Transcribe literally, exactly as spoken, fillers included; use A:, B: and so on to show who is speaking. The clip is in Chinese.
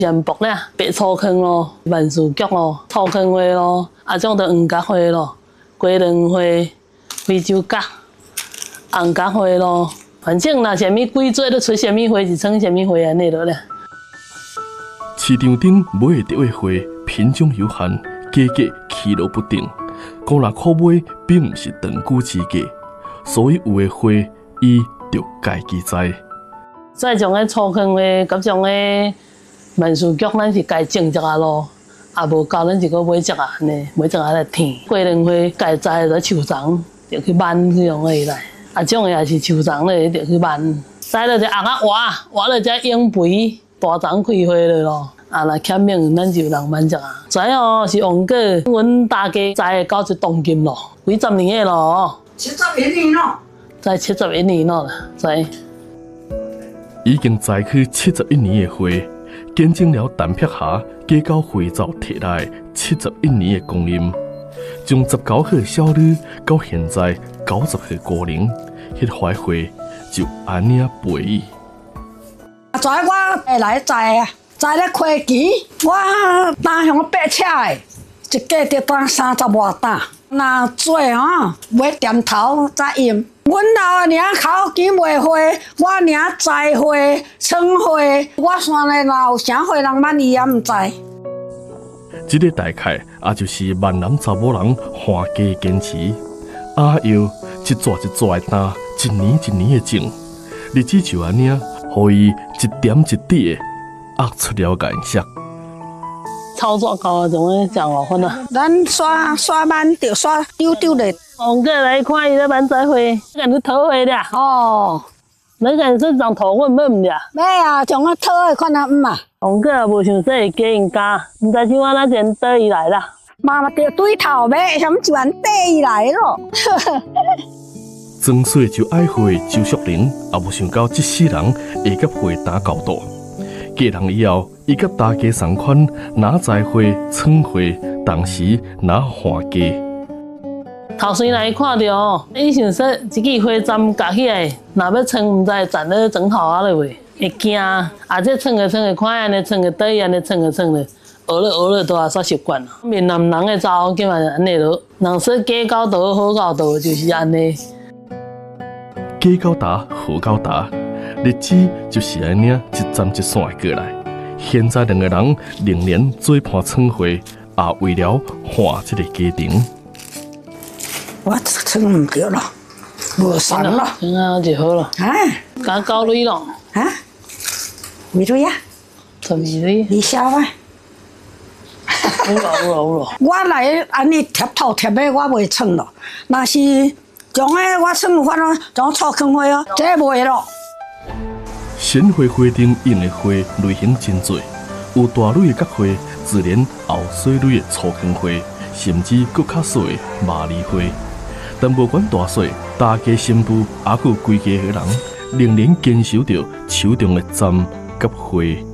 A: 盐薄咧，白醋坑咯，万事菊咯，醋坑花咯，啊种着黄角花咯，龟苓花、非洲角、红角花咯，反正若啥物季节，都出啥物花就创啥物花安尼落咧。
B: 市场顶买会到的花品种有限，价格起落不定，讲若可买，并毋是长久之计，所以有的花伊着家己栽。
A: 再种个醋坑花，甲种个万事菊，咱是家种一下咯，啊无够咱就搁买一下安尼，买一下来添。桂林花家栽在树丛，着去挽去用个来，啊种个也是树丛咧，着去挽。栽了就红啊活，活了才养肥，大丛开花了咯。啊，若欠命，咱就人挽一下。栽哦是黄果，阮大家栽到一当金咯，几十年个咯。
C: 七十一年咯。
A: 栽七十一年咯，栽。
B: 已经栽去七十一年的花，见证了陈碧霞嫁到花灶摕来七十一年的光阴，从十九岁少女到现在九十岁高龄，迄怀花就安尼陪伊。
C: 在我会来栽啊，栽咧花期，我单向八车的，一架得当三十外担。若做吼，要点头再用。阮老娘口齿卖花，我娘栽花、创花，我山内若有啥花人捌伊也毋知。
B: 这个大概也就是万男查某人花家的坚持。阿佑一撮一撮的担，一年一年的种，日子就安尼，互伊一点一滴的压出了颜色。
A: 操作高怎么讲五分啊？
C: 咱刷刷挽着刷丢丢的。
A: 红哥来看伊咧挽栽花，敢你讨花了？
C: 哦，
A: 你敢是长头阮买唔了？
C: 买啊，从我讨的看啊唔啊。
A: 红哥也无想说会嫁因家，唔知像我那前倒伊来啦。
C: 妈妈着对头买，什么就按缀伊来咯。
B: 装水就爱花周淑玲，也无想到这世人会甲花打交道。嫁人以后，伊甲大家同款，拿栽花、创花，同时拿花家。
A: 头先来看到，伊想说一支花针夹起来，若要穿，毋知站咧装好啊咧袂，会惊。啊，这穿个穿个，看安尼穿个倒伊安尼穿个穿个，学了学了都也煞习惯了。闽南人的查某囝嘛是安尼咯，人说嫁到倒好到倒就是安尼。
B: 嫁到大好到大，日子就是安尼一站一线过来。现在两个人仍然做伴创花，也为了换这个家庭。
C: 我穿唔着咯，无神咯，
A: 穿啊就好了。
C: 啊，
A: 加高蕊咯。
C: 啊，米蕊啊，
A: 什米蕊？
C: 你晓啊？
A: 有咯有咯有咯。
C: 我来安尼贴头贴尾，我袂穿咯。若是种诶，我穿有法咯，种醋坑花哦，这袂咯。
B: 鲜花花灯用的花类型真多，有大蕊的角花，自然后细蕊的醋坑花，甚至搁较细的麻梨花。但无管大小，大家新妇也佮规家的人，仍然坚守着手中的针甲花。